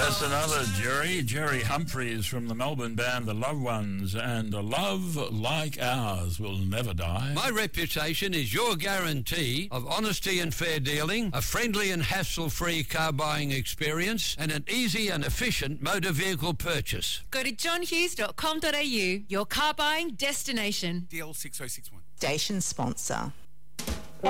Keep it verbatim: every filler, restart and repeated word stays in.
That's another Jerry. Jerry Humphreys from the Melbourne band The Loved Ones, and a love like ours will never die. My reputation is your guarantee of honesty and fair dealing, a friendly and hassle-free car buying experience, and an easy and efficient motor vehicle purchase. Go to john hughes dot com dot a u, your car buying destination. D L six oh six one. Station sponsor.